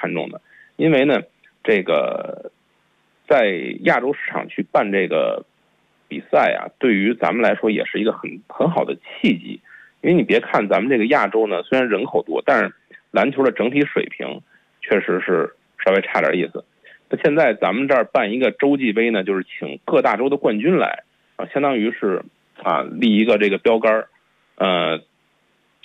看重的，因为呢，这个在亚洲市场去办这个比赛啊，对于咱们来说也是一个很好的契机。因为你别看咱们这个亚洲呢，虽然人口多，但是篮球的整体水平确实是稍微差点意思。那现在咱们这儿办一个洲际杯呢，就是请各大洲的冠军来啊，相当于是立一个这个标杆